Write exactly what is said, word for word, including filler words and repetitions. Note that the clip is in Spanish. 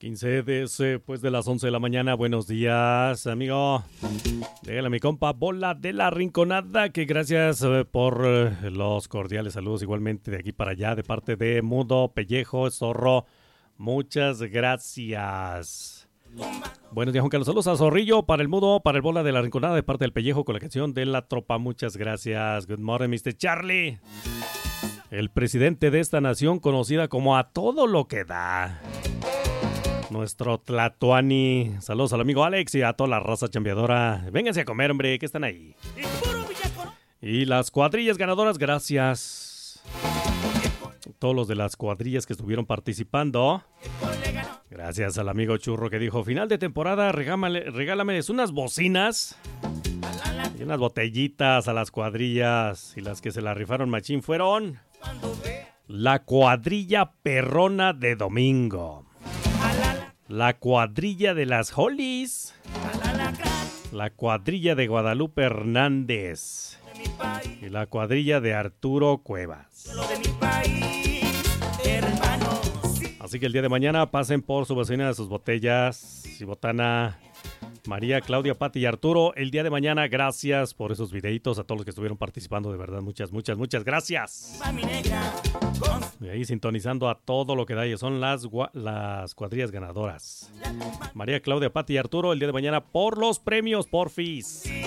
quince después de las once de la mañana. Buenos días, amigo. Déjale a mi compa Bola de la Rinconada, que gracias eh, por eh, los cordiales saludos igualmente de aquí para allá, de parte de Mudo, Pellejo, Zorro. Muchas gracias. Buenos días, Juan Carlos. Saludos a Zorrillo, para el Mudo, para el Bola de la Rinconada, de parte del Pellejo, con la canción de la tropa. Muchas gracias. Good morning, mister Charlie. El presidente de esta nación, conocida como a todo lo que da. Nuestro Tlatoani. Saludos al amigo Alex y a toda la raza chambeadora. Vénganse a comer, hombre, que están ahí. Y las cuadrillas ganadoras, gracias. Todos los de las cuadrillas que estuvieron participando. Gracias al amigo Churro que dijo, final de temporada, regálame, regálame unas bocinas y unas botellitas a las cuadrillas. Y las que se la rifaron machín fueron la cuadrilla perrona de Domingo, la cuadrilla de las Hollies, la cuadrilla de Guadalupe Hernández y la cuadrilla de Arturo Cuevas. Así que el día de mañana pasen por su bocina de sus botellas y botana. María, Claudia, Pati y Arturo, el día de mañana, gracias por esos videitos, a todos los que estuvieron participando, de verdad, muchas, muchas, muchas gracias. Y ahí sintonizando a todo lo que da, y son las, las cuadrillas ganadoras. María, Claudia, Pati y Arturo, el día de mañana por los premios, porfis.